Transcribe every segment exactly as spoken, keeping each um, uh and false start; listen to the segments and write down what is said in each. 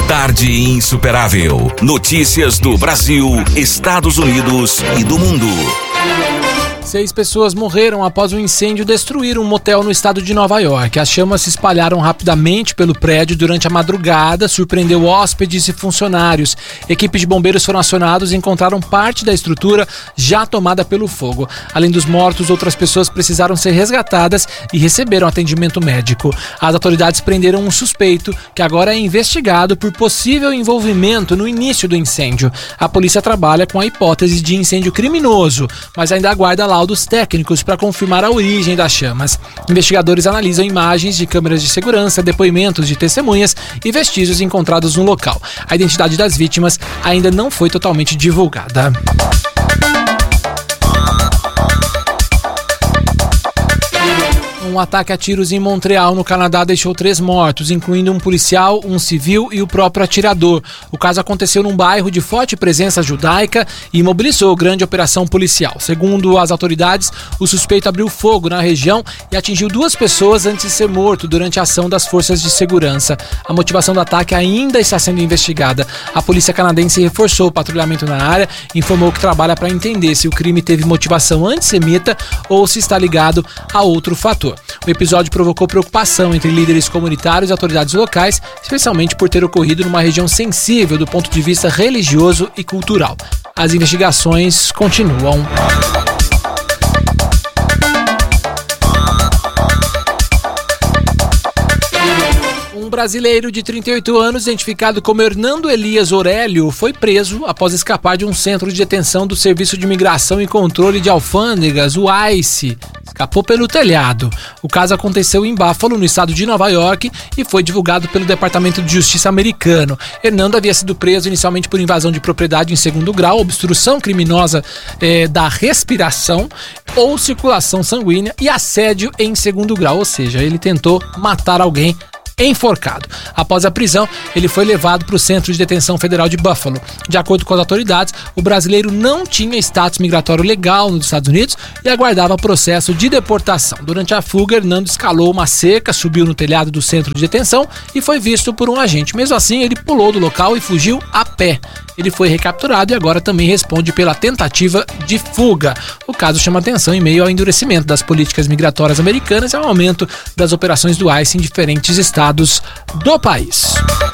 Tarde Insuperável. Notícias do Brasil, Estados Unidos e do mundo. Seis pessoas morreram após um incêndio destruir um motel no estado de Nova York. As chamas se espalharam rapidamente pelo prédio durante a madrugada, surpreendeu hóspedes e funcionários. Equipes de bombeiros foram acionados e encontraram parte da estrutura já tomada pelo fogo. Além dos mortos, outras pessoas precisaram ser resgatadas e receberam atendimento médico. As autoridades prenderam um suspeito, que agora é investigado por possível envolvimento no início do incêndio. A polícia trabalha com a hipótese de incêndio criminoso, mas ainda aguarda lá laudos técnicos para confirmar a origem das chamas. Investigadores analisam imagens de câmeras de segurança, depoimentos de testemunhas e vestígios encontrados no local. A identidade das vítimas ainda não foi totalmente divulgada. Um ataque a tiros em Montreal, no Canadá, deixou três mortos, incluindo um policial, um civil e o próprio atirador. O caso aconteceu num bairro de forte presença judaica e mobilizou grande operação policial. Segundo as autoridades, o suspeito abriu fogo na região e atingiu duas pessoas antes de ser morto durante a ação das forças de segurança. A motivação do ataque ainda está sendo investigada. A polícia canadense reforçou o patrulhamento na área e informou que trabalha para entender se o crime teve motivação antissemita ou se está ligado a outro fator. O episódio provocou preocupação entre líderes comunitários e autoridades locais, especialmente por ter ocorrido numa região sensível do ponto de vista religioso e cultural. As investigações continuam. Um brasileiro de trinta e oito anos, identificado como Hernando Elias Aurélio, foi preso após escapar de um centro de detenção do Serviço de Imigração e Controle de Alfândegas, o ICE. Escapou pelo telhado. O caso aconteceu em Buffalo, no estado de Nova York, e foi divulgado pelo Departamento de Justiça americano. Hernando havia sido preso inicialmente por invasão de propriedade em segundo grau, obstrução criminosa eh, da respiração ou circulação sanguínea e assédio em segundo grau, ou seja, ele tentou matar alguém enforcado. Após a prisão, ele foi levado para o Centro de Detenção Federal de Buffalo. De acordo com as autoridades, o brasileiro não tinha status migratório legal nos Estados Unidos e aguardava processo de deportação. Durante a fuga, Hernando escalou uma cerca, subiu no telhado do centro de detenção e foi visto por um agente. Mesmo assim, ele pulou do local e fugiu a pé. Ele foi recapturado e agora também responde pela tentativa de fuga. O caso chama atenção em meio ao endurecimento das políticas migratórias americanas e ao aumento das operações do ICE em diferentes estados do país.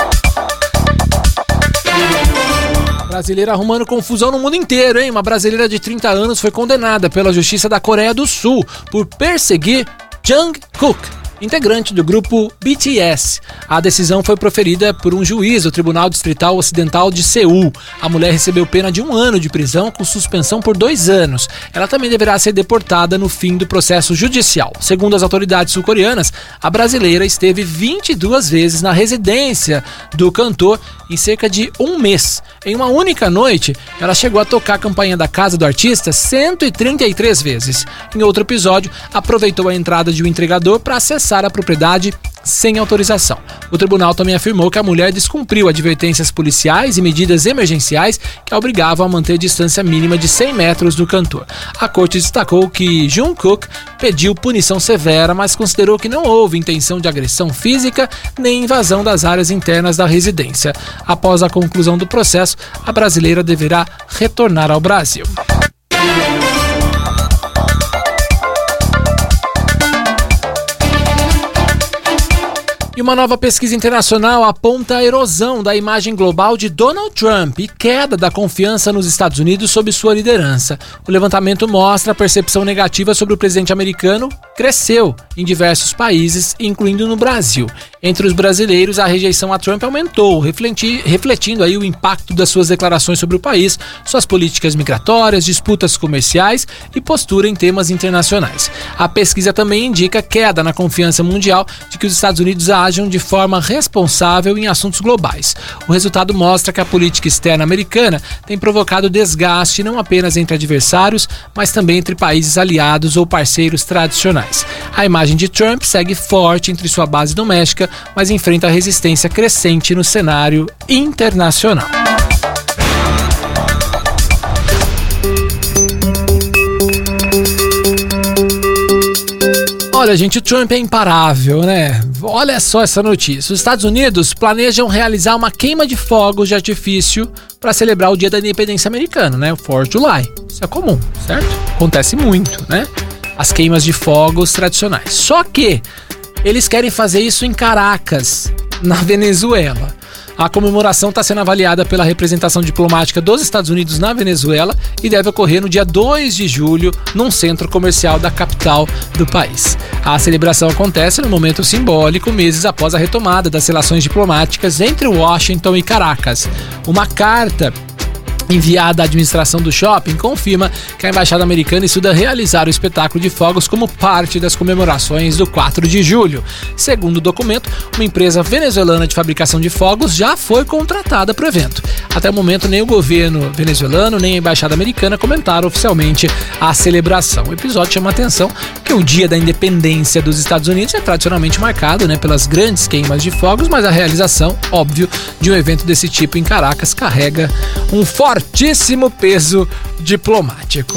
Brasileira arrumando confusão no mundo inteiro, hein? Uma brasileira de trinta anos foi condenada pela Justiça da Coreia do Sul por perseguir Jungkook, integrante do grupo B T S. A decisão foi proferida por um juiz do Tribunal Distrital Ocidental de Seul. A mulher recebeu pena de um ano de prisão com suspensão por dois anos. Ela também deverá ser deportada no fim do processo judicial. Segundo as autoridades sul-coreanas, a brasileira esteve vinte e duas vezes na residência do cantor em cerca de um mês. Em uma única noite, ela chegou a tocar a campainha da casa do artista cento e trinta e três vezes. Em outro episódio, aproveitou a entrada de um entregador para acessar a propriedade sem autorização. O tribunal também afirmou que a mulher descumpriu advertências policiais e medidas emergenciais que a obrigavam a manter distância mínima de cem metros do cantor. A corte destacou que Jungkook pediu punição severa, mas considerou que não houve intenção de agressão física nem invasão das áreas internas da residência. Após a conclusão do processo, a brasileira deverá retornar ao Brasil. E uma nova pesquisa internacional aponta a erosão da imagem global de Donald Trump e queda da confiança nos Estados Unidos sob sua liderança. O levantamento mostra a percepção negativa sobre o presidente americano cresceu em diversos países, incluindo no Brasil. Entre os brasileiros, a rejeição a Trump aumentou, refleti- refletindo aí o impacto das suas declarações sobre o país, suas políticas migratórias, disputas comerciais e postura em temas internacionais. A pesquisa também indica queda na confiança mundial de que os Estados Unidos ajam de forma responsável em assuntos globais. O resultado mostra que a política externa americana tem provocado desgaste não apenas entre adversários, mas também entre países aliados ou parceiros tradicionais. A imagem de Trump segue forte entre sua base doméstica, mas enfrenta resistência crescente no cenário internacional. Olha, gente, o Trump é imparável, né? olha só essa notícia. Os Estados Unidos planejam realizar uma queima de fogos de artifício para celebrar o Dia da Independência Americana, né? O fourth of July. Isso é comum, certo? Acontece muito, né? As queimas de fogos tradicionais. Só que eles querem fazer isso em Caracas, na Venezuela. A comemoração está sendo avaliada pela representação diplomática dos Estados Unidos na Venezuela e deve ocorrer no dia dois de julho, num centro comercial da capital do país. A celebração acontece num momento simbólico, meses após a retomada das relações diplomáticas entre Washington e Caracas. Uma carta enviada à administração do shopping confirma que a embaixada americana estuda realizar o espetáculo de fogos como parte das comemorações do quatro de julho. Segundo o documento, uma empresa venezuelana de fabricação de fogos já foi contratada para o evento. Até o momento, nem o governo venezuelano nem a embaixada americana comentaram oficialmente a celebração. O episódio chama a atenção porque o Dia da Independência dos Estados Unidos é tradicionalmente marcado, né, pelas grandes queimas de fogos, mas a realização, óbvio, de um evento desse tipo em Caracas carrega um forte fortíssimo peso diplomático.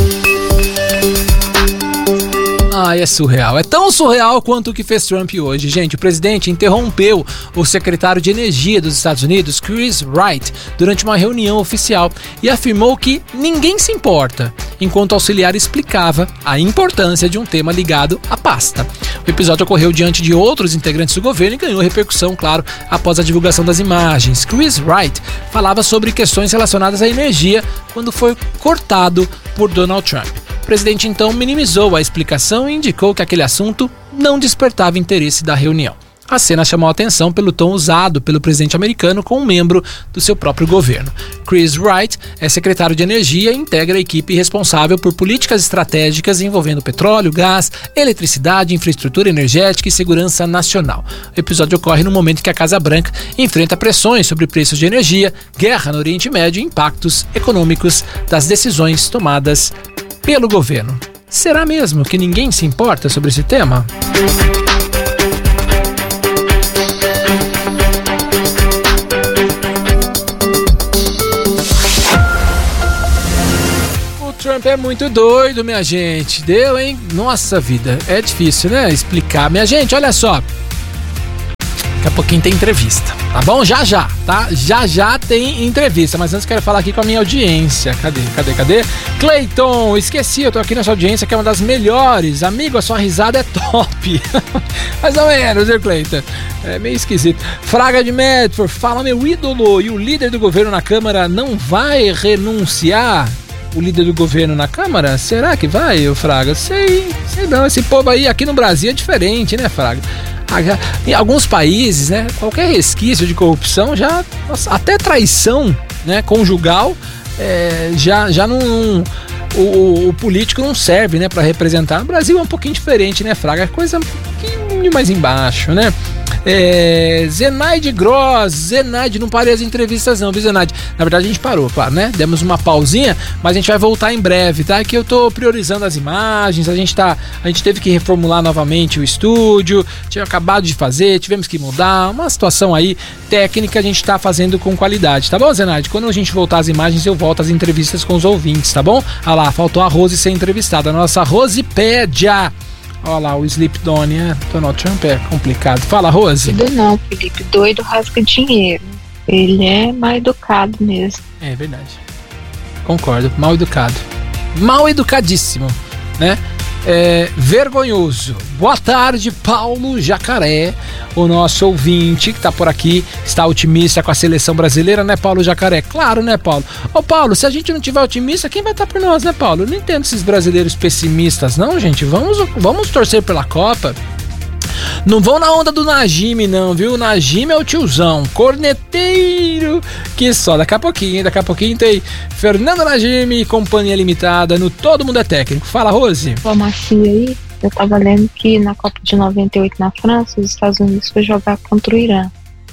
Ah, é surreal. É tão surreal quanto o que fez Trump hoje. Gente, o presidente interrompeu o secretário de Energia dos Estados Unidos, Chris Wright, durante uma reunião oficial e afirmou que ninguém se importa, enquanto o auxiliar explicava a importância de um tema ligado à pasta. O episódio ocorreu diante de outros integrantes do governo e ganhou repercussão, claro, após a divulgação das imagens. Chris Wright falava sobre questões relacionadas à energia quando foi cortado por Donald Trump. O presidente então minimizou a explicação e indicou que aquele assunto não despertava interesse da reunião. A cena chamou a atenção pelo tom usado pelo presidente americano com um membro do seu próprio governo. Chris Wright é secretário de Energia e integra a equipe responsável por políticas estratégicas envolvendo petróleo, gás, eletricidade, infraestrutura energética e segurança nacional. O episódio ocorre no momento que a Casa Branca enfrenta pressões sobre preços de energia, guerra no Oriente Médio e impactos econômicos das decisões tomadas pelo governo. Será mesmo que ninguém se importa sobre esse tema? O Trump é muito doido, minha gente. Deu, hein? Nossa vida. É difícil, né? Explicar. Minha gente, olha só. Daqui a pouquinho tem entrevista, tá bom? Já já, tá? Já já tem entrevista, mas antes quero falar aqui com a minha audiência. Cadê, cadê, cadê? Cleiton, esqueci, eu tô aqui na sua audiência, que é uma das melhores. Amigo, a sua risada é top. Mais ou menos, viu, Cleiton? É meio esquisito. Fraga de Medford, fala, meu ídolo, e o líder do governo na Câmara não vai renunciar? O líder do governo na Câmara? Será que vai, o Fraga? Sei, sei não, esse povo aí aqui no Brasil é diferente, né, Fraga? Em alguns países, né, qualquer resquício de corrupção já, nossa, até traição, né, conjugal, é, já, já não, não o, o político não serve, né, para representar. O Brasil é um pouquinho diferente, né, Fraga? É coisa um pouquinho mais embaixo, né? É, Zenaide Gross, Zenaide, não parei as entrevistas não, viu, Zenaide? Na verdade a gente parou, claro, né? Demos uma pausinha, mas a gente vai voltar em breve, tá? Que eu tô priorizando as imagens, a gente tá, a gente teve que reformular novamente o estúdio, tinha acabado de fazer, tivemos que mudar, uma situação aí técnica a gente tá fazendo com qualidade, tá bom, Zenaide? Quando a gente voltar as imagens, eu volto às entrevistas com os ouvintes, tá bom? Ah lá, faltou a Rose ser entrevistada, a nossa Rosipédia. Olha lá, o Sleep Donnie, é, Donald Trump é complicado. Fala, Rose. Doido não, Felipe. Doido rasga dinheiro. Ele é mal educado mesmo. É verdade. Concordo. Mal educado. Mal educadíssimo, né? É, vergonhoso. Boa tarde, Paulo Jacaré, o nosso ouvinte que tá por aqui, está otimista com a seleção brasileira, né, Paulo Jacaré? Claro, né, Paulo? Ô, Paulo, se a gente não tiver otimista, quem vai estar por nós, né, Paulo? Eu não entendo esses brasileiros pessimistas, não, gente. Vamos, vamos torcer pela Copa. Não vão na onda do Najime, não, viu? O Najime é o tiozão, corneteiro, que só. Daqui a pouquinho, daqui a pouquinho tem Fernando Najime, Companhia Limitada, no Todo Mundo é Técnico. Fala, Rose. Diplomacia aí, eu tava lendo que na Copa de noventa e oito na França, os Estados Unidos foi jogar contra o Irã.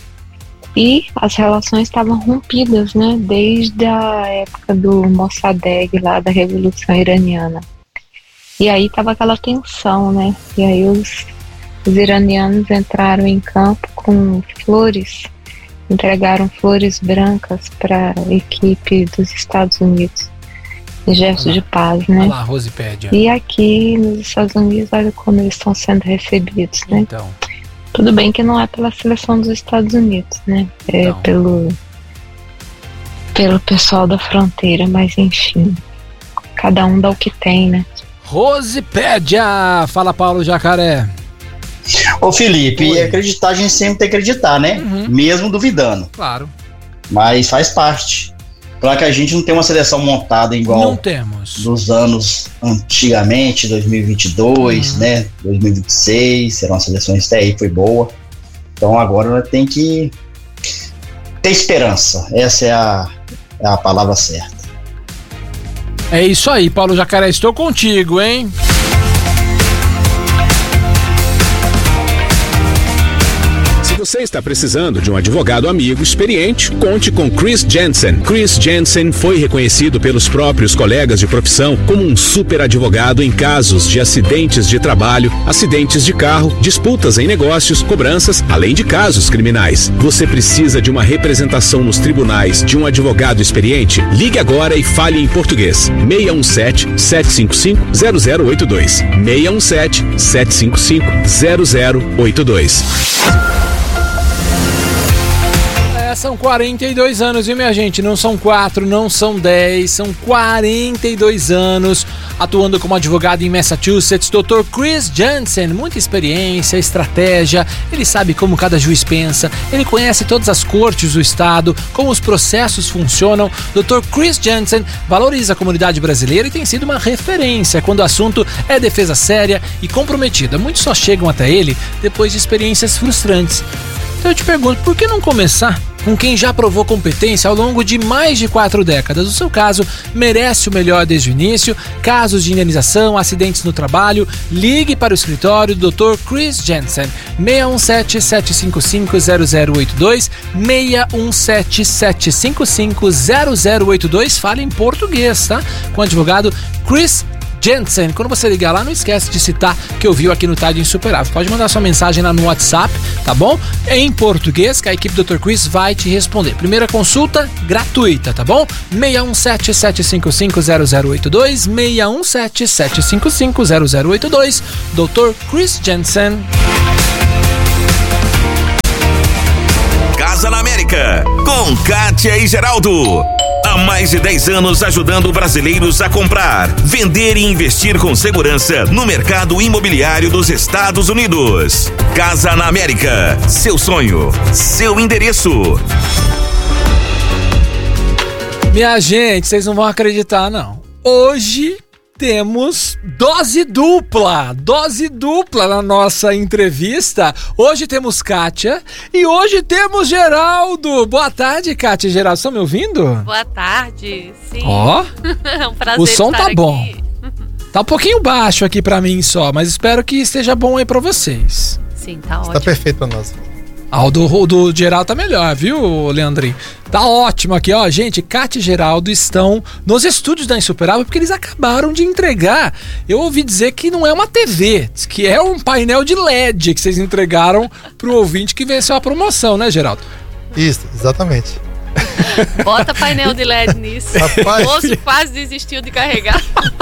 E as relações estavam rompidas, né? Desde a época do Mossadegh, lá da Revolução Iraniana. E aí tava aquela tensão, né? E aí os... Os iranianos entraram em campo com flores, entregaram flores brancas para a equipe dos Estados Unidos, em gesto de paz, né? Olha lá, Rosipédia. E aqui nos Estados Unidos, olha como eles estão sendo recebidos, né? Então. Tudo bem que não é pela seleção dos Estados Unidos, né? É não. pelo pelo pessoal da fronteira, mas enfim, cada um dá o que tem, né? Rosipédia! Fala, Paulo Jacaré. Ô Felipe, Oi. acreditar a gente sempre tem que acreditar, né? Uhum. Mesmo duvidando. Claro. Mas faz parte. Claro que a gente não tem uma seleção montada igual não temos. dos anos antigamente, dois mil e vinte e dois, uhum. né? dois mil e vinte e seis, eram uma seleção até aí, foi boa. Então agora tem que ter esperança. Essa é a, é a palavra certa. É isso aí, Paulo Jacaré, estou contigo, hein? Você está precisando de um advogado amigo experiente? Conte com Chris Jensen. Chris Jensen foi reconhecido pelos próprios colegas de profissão como um super advogado em casos de acidentes de trabalho, acidentes de carro, disputas em negócios, cobranças, além de casos criminais. Você precisa de uma representação nos tribunais de um advogado experiente? Ligue agora e fale em português. seis um sete, sete cinco cinco, zero zero oito dois. seis um sete, sete cinco cinco, zero zero oito dois. São quarenta e dois anos, viu, minha gente? Não são quatro, não são dez, são quarenta e dois anos atuando como advogado em Massachusetts. doutor Chris Jensen, muita experiência, estratégia, ele sabe como cada juiz pensa, ele conhece todas as cortes do estado, como os processos funcionam. doutor Chris Jensen valoriza a comunidade brasileira e tem sido uma referência quando o assunto é defesa séria e comprometida. Muitos só chegam até ele depois de experiências frustrantes. Então eu te pergunto, por que não começar com quem já provou competência ao longo de mais de quatro décadas? O seu caso merece o melhor desde o início. Casos de indenização, acidentes no trabalho, ligue para o escritório do doutor Chris Jensen. seis um sete, sete cinco cinco, zero zero oito dois, seis um sete, sete cinco cinco, zero zero oito dois. Fale em português, tá? Com o advogado Chris Jensen. Quando você ligar lá, não esquece de citar que ouviu aqui no Tarde Insuperável. Pode mandar sua mensagem lá no WhatsApp, tá bom? Em português, que a equipe do doutor Chris vai te responder. Primeira consulta gratuita, tá bom? seis um sete, sete cinco cinco, zero zero oito dois, seis um sete, sete cinco cinco, zero zero oito dois. doutor Chris Jensen. Casa na América, com Kátia e Geraldo. Há mais de dez anos ajudando brasileiros a comprar, vender e investir com segurança no mercado imobiliário dos Estados Unidos. Casa na América, seu sonho, seu endereço. Minha gente, vocês não vão acreditar, não. Hoje temos dose dupla, dose dupla na nossa entrevista. Hoje temos Kátia e hoje temos Geraldo. Boa tarde, Kátia e Geraldo. Estão me ouvindo? Boa tarde, sim. Ó, é um prazer o som estar tá bom. aqui. Tá um pouquinho baixo aqui pra mim só, mas espero que esteja bom aí pra vocês. Sim, tá ótimo. Tá perfeito pra nós. Ah, o do, o do Geraldo tá melhor, viu, Leandrinho? Tá ótimo aqui, ó. Gente, Kátia e Geraldo estão nos estúdios da Insuperável porque eles acabaram de entregar. Eu ouvi dizer que não é uma T V, que é um painel de L E D que vocês entregaram pro ouvinte que venceu a promoção, né, Geraldo? Isso, exatamente. Bota painel de L E D nisso. Rapaz, o moço quase desistiu de carregar.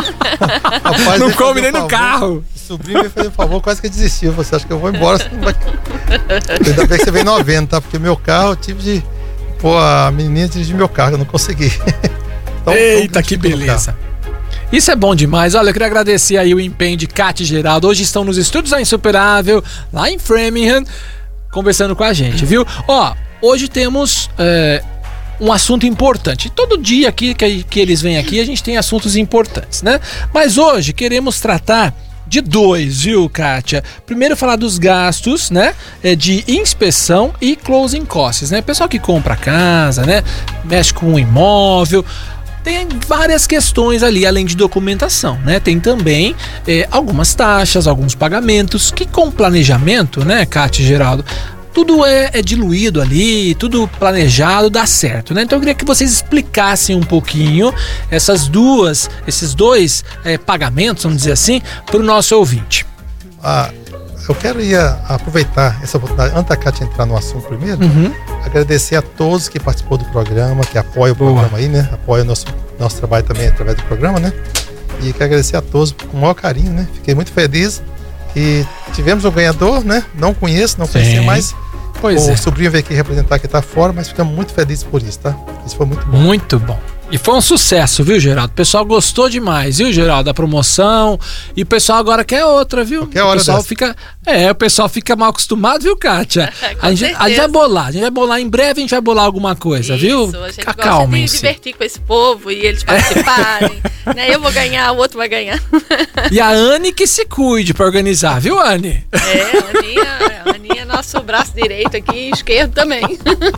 Rapaz, não come nem no carro. O sobrinho me fez um favor, quase que desistiu. Você acha que eu vou embora? Você não vai... Ainda bem que você veio noventa, tá? Porque meu carro, eu tive de... Pô, a menina dirigiu meu carro, eu não consegui. Então, eita, que beleza. Isso é bom demais. Olha, eu queria agradecer aí o empenho de Kátia e Geraldo. Hoje estão nos estúdios da Insuperável, lá em Framingham, conversando com a gente, viu? Ó, hoje temos... É... um assunto importante. Todo dia aqui que, que eles vêm aqui, a gente tem assuntos importantes, né? Mas hoje queremos tratar de dois, viu, Kátia? Primeiro falar dos gastos, né? De inspeção e closing costs, né? Pessoal que compra casa, né? Mexe com um imóvel. Tem várias questões ali, além de documentação, né? Tem também é, algumas taxas, alguns pagamentos que com planejamento, né, Kátia e Geraldo, tudo é, é diluído ali, tudo planejado, dá certo, né? Então eu queria que vocês explicassem um pouquinho essas duas, esses dois é, pagamentos, vamos dizer assim, para o nosso ouvinte. Ah, eu quero ir a, aproveitar essa oportunidade, antes da Kátia entrar no assunto primeiro, uhum. agradecer a todos que participou do programa, que apoiam o programa Boa. aí, né? Apoiam o nosso, nosso trabalho também através do programa, né? E quero agradecer a todos com o maior carinho, né? Fiquei muito feliz E tivemos um ganhador, né? Não conheço, não conhecia mais. Pois o é. sobrinho veio aqui representar que tá fora, mas ficamos muito felizes por isso, tá? Isso foi muito bom. Muito bom. E foi um sucesso, viu, Geraldo? O pessoal gostou demais, viu, Geraldo? Da promoção. E o pessoal agora quer outra, viu? Qualquer hora o pessoal dessa. fica. É, o pessoal fica mal acostumado, viu, Kátia? Com a, gente, a gente certeza. vai bolar, a gente vai bolar em breve, a gente vai bolar alguma coisa, Isso, viu? a gente gosta de Acalmem-se. divertir com esse povo e eles participarem. Né? Eu vou ganhar, o outro vai ganhar. E a Anne que se cuide pra organizar, viu, Anne? É, a Aninha, a Aninha é nosso braço direito aqui e esquerdo também.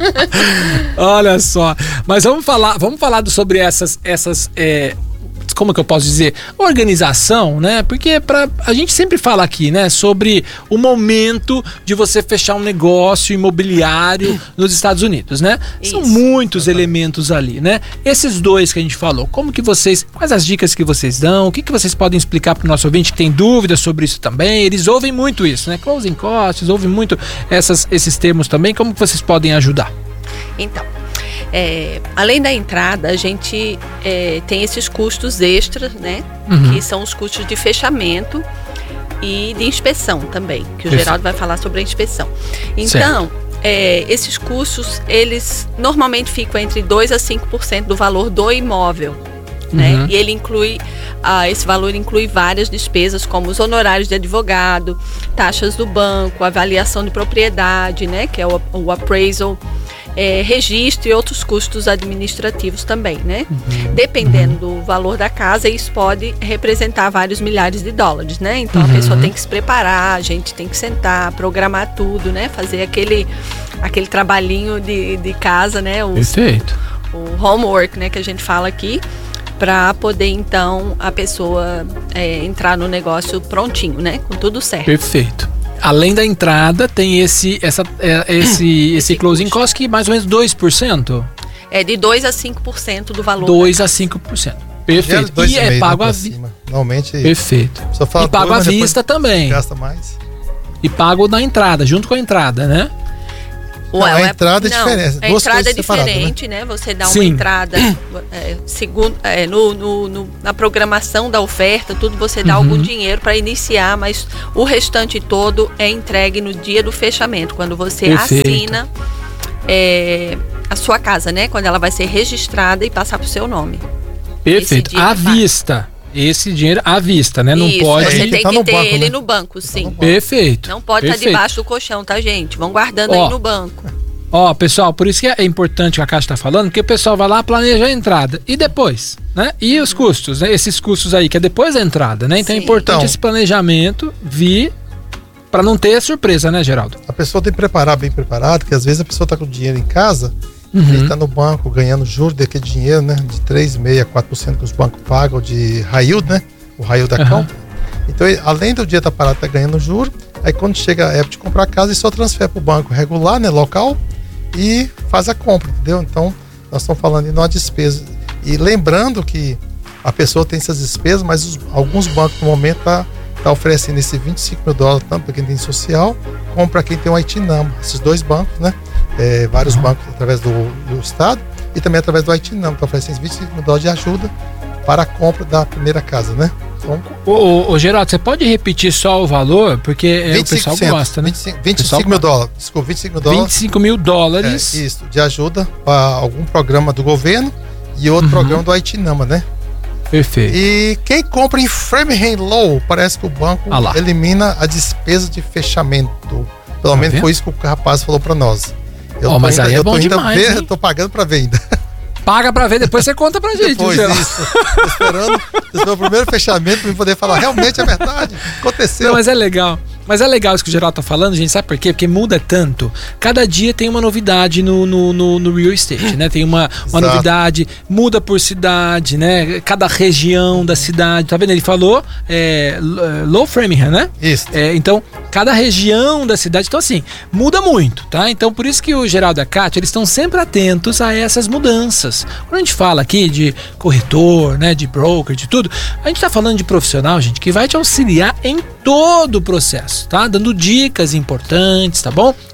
Olha só. Mas vamos falar, vamos falar do- sobre essas, essas é, como que eu posso dizer? Organização, né? Porque pra, a gente sempre fala aqui, né? Sobre o momento de você fechar um negócio imobiliário nos Estados Unidos, né? São Isso. muitos elementos ali, né? Esses dois que a gente falou, como que vocês, quais as dicas que vocês dão? O que que vocês podem explicar para o nosso ouvinte que tem dúvidas sobre isso também? Eles ouvem muito isso, né? Closing costs, ouvem muito essas, esses termos também. Como que vocês podem ajudar? Então, é, além da entrada, a gente é, tem esses custos extras, né? Uhum. Que são os custos de fechamento e de inspeção também, que o Perfeito. Geraldo vai falar sobre a inspeção. Então, é, esses custos, eles normalmente ficam entre dois a cinco por cento do valor do imóvel. Né? Uhum. E ele inclui, ah, esse valor inclui várias despesas, como os honorários de advogado, taxas do banco, avaliação de propriedade, né? Que é o, o appraisal, é, registro e outros custos administrativos também, né? Uhum. Dependendo do valor da casa, isso pode representar vários milhares de dólares, né? Então Uhum. a pessoa tem que se preparar, a gente tem que sentar, programar tudo, né? Fazer aquele, aquele trabalhinho de, de casa, né? Os, Perfeito. o homework, né? Que a gente fala aqui, para poder então a pessoa é, entrar no negócio prontinho, né? Com tudo certo. Perfeito. Além da entrada, tem esse, essa, é, esse, esse closing custo. cost que é mais ou menos dois por cento? É de dois a cinco por cento do valor. dois a cinco por cento. Perfeito. Dois E é meio, pago né, à pra vista. cima. Normalmente, Perfeito. só fala E pago dois, à mas depois vista também. gasta mais. E pago na entrada, junto com a entrada, né? Ué, Não, a ué, entrada é não, diferente, A duas entrada é coisas separadas, diferente, né? Você dá uma Sim. entrada é, segundo, é, no, no, no- na programação da oferta, tudo você dá Uhum. algum dinheiro para iniciar, mas o restante todo é entregue no dia do fechamento, quando você Perfeito. assina é, a sua casa, né? Quando ela vai ser registrada e passar pro seu nome. Perfeito. dia À que vai. vista. Esse dinheiro à vista, né? Não Isso, pode. você Ele tem tá que no ter banco, ele né? no banco, sim. no banco. Perfeito. Não pode estar Perfeito. debaixo do colchão, tá, gente? Vão guardando Ó. aí no banco. Ó, pessoal, por isso que é importante o que a Caixa está falando, porque o pessoal vai lá, planeja a entrada. E depois, né? E os custos, né? Esses custos aí, que é depois da entrada, né? Então é Sim. importante Então. esse planejamento vir para não ter surpresa, né, Geraldo? A pessoa tem que preparar bem preparado, porque às vezes a pessoa está com o dinheiro em casa, Uhum. ele está no banco ganhando juros daquele dinheiro, né? De três vírgula seis a quatro por cento que os bancos pagam de high yield, né? O high yield Aham. account. Então, ele, além do dia estar parado, tá ganhando juros. Aí quando chega a época de comprar a casa, ele só transfere para o banco regular, né? Local, e faz a compra, entendeu? Então, nós estamos falando de uma despesa. E lembrando que a pessoa tem essas despesas, mas os- alguns bancos no momento tá, tá oferecendo esse vinte e cinco mil dólares, tanto para quem tem social, como para quem tem o I T Number. Esses dois bancos, né? É, vários Uhum. bancos através do, do Estado e também através do I T Number, tá oferecendo vinte e cinco mil dólares de ajuda para a compra da primeira casa, né? Então, Ô, ô, ô, Geraldo, você pode repetir só o valor? Porque é, o pessoal gosta, né? vinte e cinco, vinte e Pessoal cinco mil dólares. Desculpa, vinte e cinco mil dólares. vinte e cinco mil dólares. É, isso, de ajuda para algum programa do governo e outro Uhum. programa do I T Number, né? Perfeito. E quem compra em Framingham Low, parece que o banco Ah lá. elimina a despesa de fechamento. Pelo Tá menos vendo? foi isso que o rapaz falou para nós. Eu Ó, tô mas ainda, aí é eu tô bom ainda demais, ver, hein? eu tô pagando para ver ainda. Paga pra ver, depois você conta pra gente, Depois Geraldo. disso, tô esperando esse é o primeiro fechamento para eu poder falar realmente é verdade, aconteceu. Não, mas é legal. Mas é legal isso que o Geraldo tá falando, gente, sabe por quê? Porque muda tanto. Cada dia tem uma novidade no, no, no, no real estate, né? Tem uma, uma Exato. novidade, muda por cidade, né? Cada região da cidade. Tá vendo? Ele falou é, Low Framingham, né? Isso. É, então, cada região da cidade, então assim, muda muito, tá? Então, por isso que o Geraldo e a Kátia, eles estão sempre atentos a essas mudanças. Quando a gente fala aqui de corretor, né, de broker, de tudo, a gente tá falando de profissional, gente, que vai te auxiliar em todo o processo, tá? Dando dicas importantes, tá bom?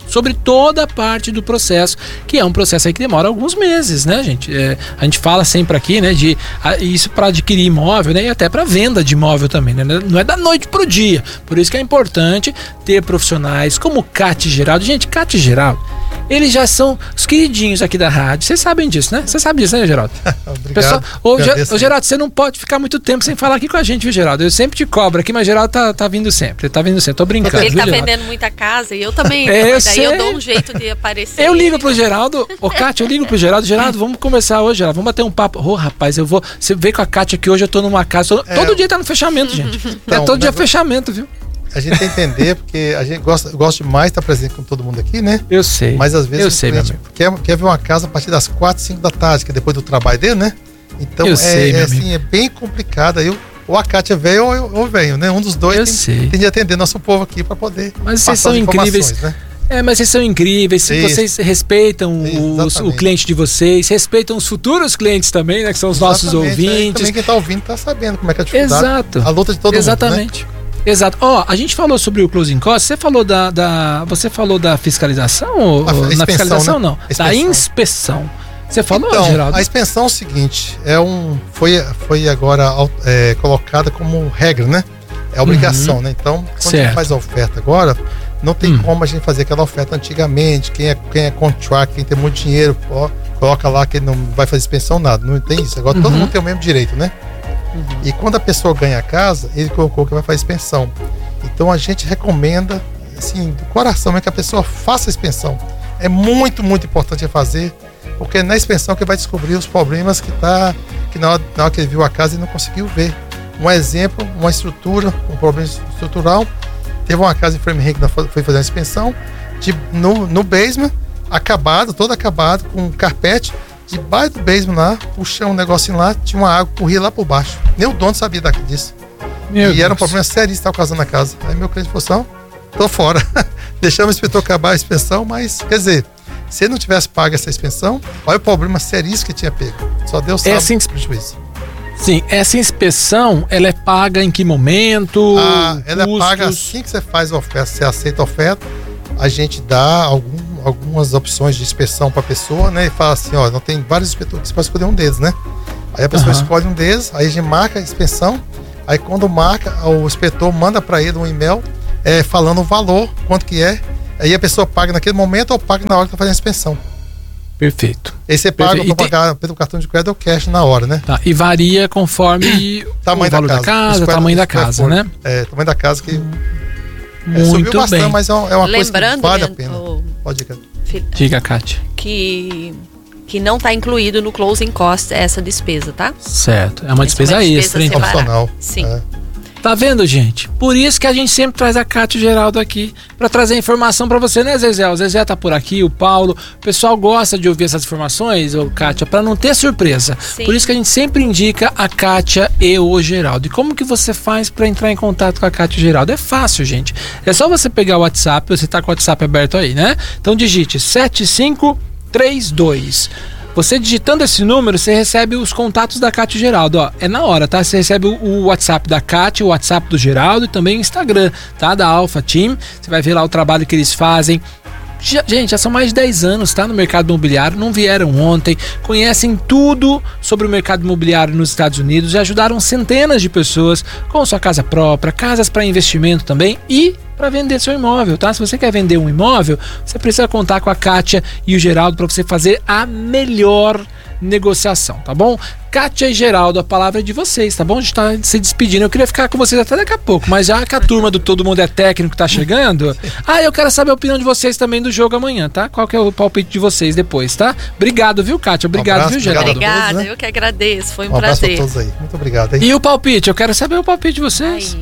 sobre toda a parte do processo, que é um processo aí que demora alguns meses, né, gente? É, a gente fala sempre aqui, né, de a, isso para adquirir imóvel, né, e até para venda de imóvel também, né? Não é da noite pro dia. Por isso que é importante ter profissionais como Cátia e Geraldo. Gente, Cátia e Geraldo, eles já são os queridinhos aqui da rádio. Vocês sabem disso, né? Você sabe disso, né, Geraldo? Obrigado. Pessoal, ô, ô, Geraldo, você não pode ficar muito tempo sem falar aqui com a gente, viu, Geraldo? Eu sempre te cobro aqui, mas Geraldo tá, tá vindo sempre. Tá vindo sempre. Tô brincando. Ele viu, tá Geraldo? vendendo muita casa e eu também. É, eu daí sei. eu dou um jeito de aparecer. Eu ligo pro Geraldo. Ô, Cátia, eu ligo pro Geraldo. Geraldo, vamos conversar hoje, Geraldo. Vamos bater um papo. Ô, rapaz, eu vou. Você veio com a Cátia aqui hoje, eu tô numa casa. Tô, é, todo dia tá no fechamento, gente. Então, é todo dia negócio... fechamento, viu? A gente tem que entender, porque a gente gosta, gosta demais de estar presente com todo mundo aqui, né? Eu sei. Mas às vezes eu o sei, cliente quer, quer ver uma casa a partir das quatro, cinco da tarde, que é depois do trabalho dele, né? Então eu é, sei, é assim, é bem complicado. Aí ou a Cátia veio ou eu, ou eu venho, né? Um dos dois eu tem, sei. tem de atender nosso povo aqui para poder. Mas vocês são incríveis. Né? É, mas vocês são incríveis, Isso. vocês respeitam os, o cliente de vocês, respeitam os futuros clientes também, né? Que são os Exatamente. nossos ouvintes. É, também quem tá ouvindo tá sabendo como é que é a dificuldade. Exato. A luta de todo Exatamente. mundo, né? Exato. Ó, oh, a gente falou sobre o closing cost, você falou da, da você falou da fiscalização ou a, a na inspeção, fiscalização né? não, da inspeção. Você falou, então, Geraldo? A inspeção é o seguinte, é um foi foi agora é, colocada como regra, né? É obrigação, uhum. né? Então, quando certo. a gente faz a oferta agora, não tem hum. como a gente fazer aquela oferta antigamente, quem é quem é contract, quem tem muito dinheiro, ó, coloca lá que ele não vai fazer inspeção nada, não tem isso. Agora uhum. todo mundo tem o mesmo direito, né? Uhum. E quando a pessoa ganha a casa, ele colocou que vai fazer expensão. Então a gente recomenda, assim, do coração, é que a pessoa faça a expensão. É muito, muito importante fazer, porque é na expensão que vai descobrir os problemas que tá, que na hora, na hora que ele viu a casa ele não conseguiu ver. Um exemplo, uma estrutura, um problema estrutural. Teve uma casa em Framingham que foi fazer uma expensão, de, no, no basement, acabado, todo acabado, com um carpete. Debaixo do basement lá, puxando um negocinho lá, tinha uma água que corria lá por baixo. Nem o dono sabia disso. Meu e Deus. Era um problema sério que estava causando na casa. Aí meu cliente falou assim, tô fora. Deixamos o inspetor acabar a expensão, mas, quer dizer, se ele não tivesse pago essa expensão, olha o problema seríssimo que tinha pego. Só Deus sabe essa ins... prejuízo. Sim, essa inspeção, ela é paga em que momento? Ah, ela custos? é paga assim que você faz a oferta. Você aceita a oferta, a gente dá algum, algumas opções de inspeção para a pessoa, né? E fala assim, ó, não tem vários inspetores, você pode escolher um deles, né? Aí a pessoa uhum. escolhe um deles, aí a gente marca a inspeção, aí quando marca, o inspetor manda para ele um e-mail é, falando o valor, quanto que é, aí a pessoa paga naquele momento ou paga na hora que está fazendo a inspeção. Perfeito. Aí você paga para tem... pagar pelo cartão de crédito ou cash na hora, né? Tá, e varia conforme tamanho o valor da da casa, casa, o tamanho da casa, for, né? É, tamanho da casa que muito é, subiu bastante, bem. mas é uma, é uma Lembrando, coisa que vale né, a pena. o... Pode ir, Filha. Diga, Cátia. Que, que não está incluído no closing cost essa despesa, tá? Certo. É uma essa despesa, é uma despesa extra, hein? Opcional. Sim. É. Tá vendo, gente? Por isso que a gente sempre traz a Cátia e o Geraldo aqui para trazer informação para você, né, Zezé? O Zezé tá por aqui, o Paulo. O pessoal gosta de ouvir essas informações, ô, Cátia, para não ter surpresa. Sim. Por isso que a gente sempre indica a Cátia e o Geraldo. E como que você faz para entrar em contato com a Cátia e o Geraldo? É fácil, gente. É só você pegar o WhatsApp, você tá com o WhatsApp aberto aí, né? Então digite sete cinco três dois. Você digitando esse número, você recebe os contatos da Cátia e Geraldo, ó, é na hora, tá? Você recebe o WhatsApp da Cátia, o WhatsApp do Geraldo e também o Instagram, tá? Da Alpha Team, você vai ver lá o trabalho que eles fazem. Já, gente, já são mais de dez anos, tá? No mercado imobiliário, não vieram ontem, conhecem tudo sobre o mercado imobiliário nos Estados Unidos, já ajudaram centenas de pessoas com sua casa própria, casas para investimento também e para vender seu imóvel, tá? Se você quer vender um imóvel, você precisa contar com a Cátia e o Geraldo para você fazer a melhor negociação, tá bom? Cátia e Geraldo, a palavra é de vocês, tá bom? A gente tá se despedindo, eu queria ficar com vocês até daqui a pouco, mas já que a turma do Todo Mundo é Técnico tá chegando, ah, eu quero saber a opinião de vocês também do jogo amanhã, tá? Qual que é o palpite de vocês depois, tá? Obrigado, viu, Cátia? Obrigado, um abraço, viu, Geraldo? Obrigada, todos, né? Eu que agradeço, foi um, um abraço prazer. a todos aí, muito obrigado. Hein? E o palpite? Eu quero saber o palpite de vocês.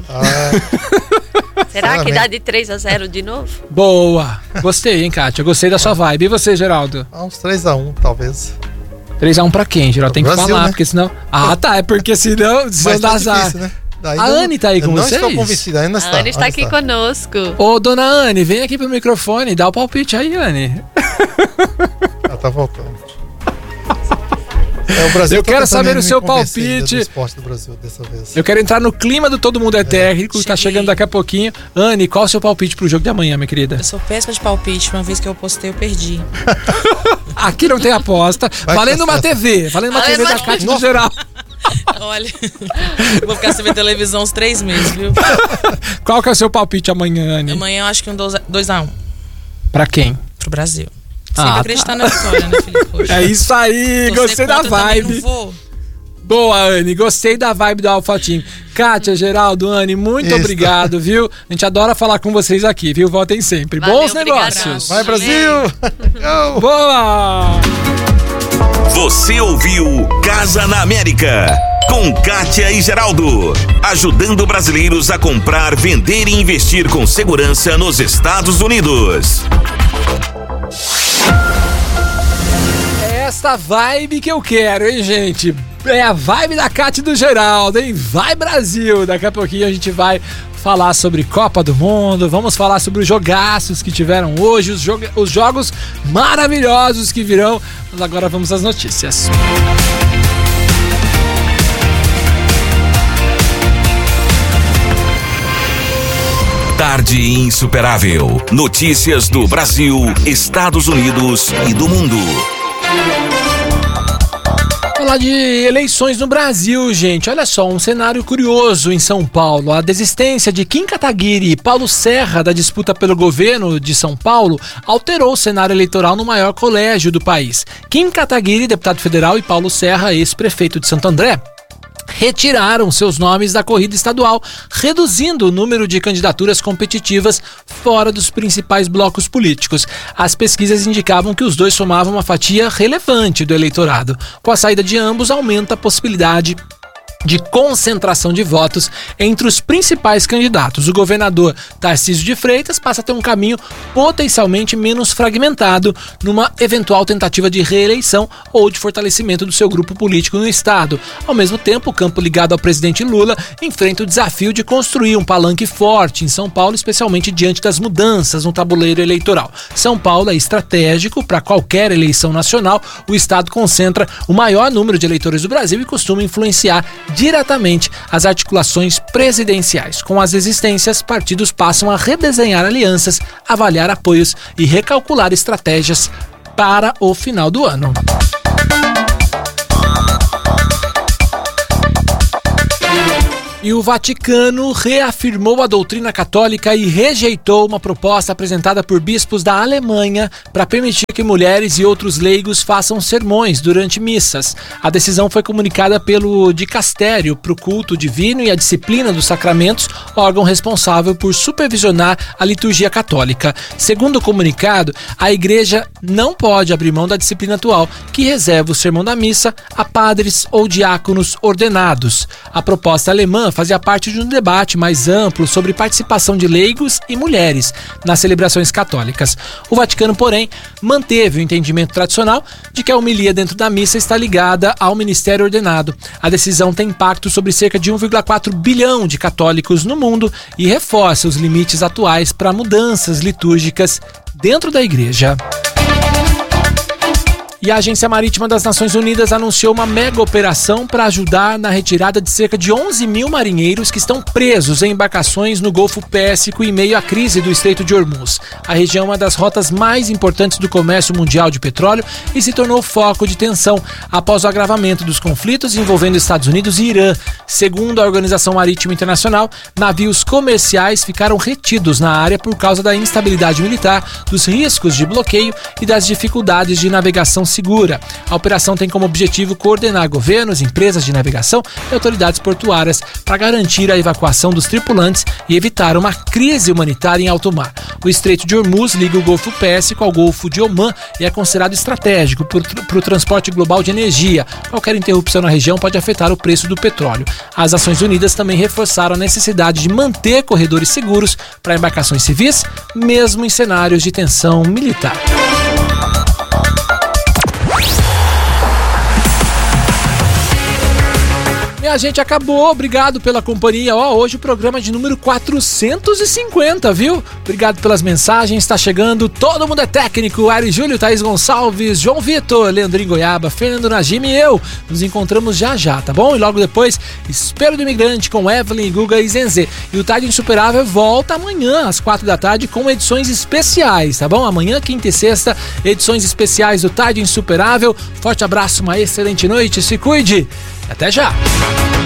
Ah, será que dá de três a zero de novo? Boa! Gostei, hein, Cátia? Gostei da sua vibe. E você, Geraldo? Uns três a um, talvez. três a um pra quem, Geraldo? Tem que Brasil, falar, né? porque senão... Ah, tá, é porque senão... senão dá azar. Difícil, né? Daí a não, Anne tá aí com eu vocês? Não estou convencida, a Anne A está. Anne está aqui conosco. Ô, dona Anne, vem aqui pro microfone, dá o palpite aí, Anne. Ela tá voltando. É, Brasil Eu tá quero tentando saber o me seu convencer ainda palpite. do esporte do Brasil dessa vez. Eu quero entrar no clima do Todo Mundo é Técnico, que tá cheguei. chegando daqui a pouquinho. Anne, qual é o seu palpite pro jogo de amanhã, minha querida? Eu sou péssima de palpite, uma vez que eu postei eu perdi. Aqui não tem aposta. Vai Valendo que uma tá T V. Valendo uma Valendo T V uma da Cátia do Geral. Olha, eu vou ficar sem ver televisão uns três meses, viu? Qual que é o seu palpite amanhã, Anne? Amanhã eu acho que um dois a um Pra quem? pro Brasil. Ah, Sempre tá. acreditar na vitória, né, Felipe? Poxa. É isso aí, Torcer gostei da contra também vibe. não vou. Boa, Anne, gostei da vibe do Alpha Team. Kátia, Geraldo, Anne, muito Isso. obrigado, viu? A gente adora falar com vocês aqui, viu? Voltem sempre. Valeu, Bons obrigada. negócios. Vai, Brasil! Go! Boa! Você ouviu Casa na América com Kátia e Geraldo, ajudando brasileiros a comprar, vender e investir com segurança nos Estados Unidos. É essa vibe que eu quero, hein, gente? É a vibe da Kátia e do Geraldo, hein? Vai, Brasil! Daqui a pouquinho a gente vai falar sobre Copa do Mundo, vamos falar sobre os jogaços que tiveram hoje, os, jo- os jogos maravilhosos que virão. Mas agora vamos às notícias. Tarde Insuperável. Notícias do Brasil, Estados Unidos e do mundo. Falar de eleições no Brasil, gente. Olha só, um cenário curioso em São Paulo. A desistência de Kim Kataguiri e Paulo Serra da disputa pelo governo de São Paulo alterou o cenário eleitoral no maior colégio do país. Kim Kataguiri, deputado federal, e Paulo Serra, ex-prefeito de Santo André, retiraram seus nomes da corrida estadual, reduzindo o número de candidaturas competitivas fora dos principais blocos políticos. As pesquisas indicavam que os dois somavam uma fatia relevante do eleitorado. Com a saída de ambos, aumenta a possibilidade de concentração de votos entre os principais candidatos. O governador Tarcísio de Freitas passa a ter um caminho potencialmente menos fragmentado numa eventual tentativa de reeleição ou de fortalecimento do seu grupo político no estado. Ao mesmo tempo, o campo ligado ao presidente Lula enfrenta o desafio de construir um palanque forte em São Paulo, especialmente diante das mudanças no tabuleiro eleitoral. São Paulo é estratégico para qualquer eleição nacional. O estado concentra o maior número de eleitores do Brasil e costuma influenciar diretamente as articulações presidenciais. Com as existências, partidos passam a redesenhar alianças, avaliar apoios e recalcular estratégias para o final do ano. E o Vaticano reafirmou a doutrina católica e rejeitou uma proposta apresentada por bispos da Alemanha para permitir que mulheres e outros leigos façam sermões durante missas. A decisão foi comunicada pelo Dicastério para o Culto Divino e a Disciplina dos Sacramentos, órgão responsável por supervisionar a liturgia católica. Segundo o comunicado, a Igreja não pode abrir mão da disciplina atual, que reserva o sermão da missa a padres ou diáconos ordenados. A proposta alemã fazia parte de um debate mais amplo sobre participação de leigos e mulheres nas celebrações católicas. O Vaticano, porém, manteve o entendimento tradicional de que a homilia dentro da missa está ligada ao ministério ordenado. A decisão tem impacto sobre cerca de um vírgula quatro bilhão de católicos no mundo e reforça os limites atuais para mudanças litúrgicas dentro da igreja. E a Agência Marítima das Nações Unidas anunciou uma mega operação para ajudar na retirada de cerca de onze mil marinheiros que estão presos em embarcações no Golfo Pérsico em meio à crise do Estreito de Hormuz. A região é uma das rotas mais importantes do comércio mundial de petróleo e se tornou foco de tensão após o agravamento dos conflitos envolvendo Estados Unidos e Irã. Segundo a Organização Marítima Internacional, navios comerciais ficaram retidos na área por causa da instabilidade militar, dos riscos de bloqueio e das dificuldades de navegação segura. A operação tem como objetivo coordenar governos, empresas de navegação e autoridades portuárias para garantir a evacuação dos tripulantes e evitar uma crise humanitária em alto mar. O Estreito de Hormuz liga o Golfo Pérsico ao Golfo de Omã e é considerado estratégico para o transporte global de energia. Qualquer interrupção na região pode afetar o preço do petróleo. As Nações Unidas também reforçaram a necessidade de manter corredores seguros para embarcações civis, mesmo em cenários de tensão militar. Minha minha gente, acabou. Obrigado pela companhia. Ó, hoje o programa de número quatrocentos e cinquenta, viu? Obrigado pelas mensagens. Tá chegando Todo Mundo é Técnico. Ari Júlio, Thaís Gonçalves, João Vitor, Leandrinho Goiaba, Fernando Najimi e eu. Nos encontramos já já, tá bom? E logo depois, Espelho do Imigrante com Evelyn, Guga e Zenzê. E o Tarde Insuperável volta amanhã, às quatro da tarde, com edições especiais, tá bom? Amanhã, quinta e sexta, edições especiais do Tarde Insuperável. Forte abraço, uma excelente noite, se cuide. Até já!